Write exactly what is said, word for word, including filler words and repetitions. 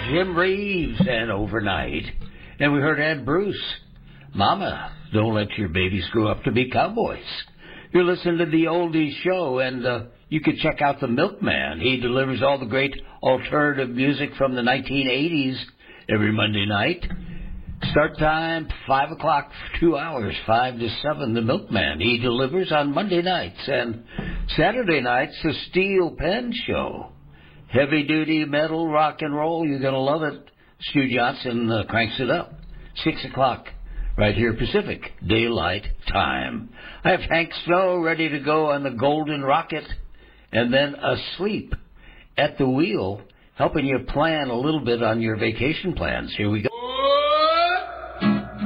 Jim Reeves and Overnight. And we heard Ed Bruce, Mama, Don't Let Your Babies Grow Up to Be Cowboys. You're listening to the Oldies Show, and uh, you can check out the Milkman. He delivers all the great alternative music from the nineteen eighties every Monday night. Start time, five o'clock for two hours, five to seven, the Milkman. He delivers on Monday nights. And Saturday nights, the Steel Pen Show. Heavy-duty metal, rock and roll, you're going to love it. Stu Johnson uh, cranks it up. Six o'clock, right here, Pacific Daylight Time. I have Hank Snow ready to go on the Golden Rocket, and then Asleep at the Wheel, helping you plan a little bit on your vacation plans. Here we go.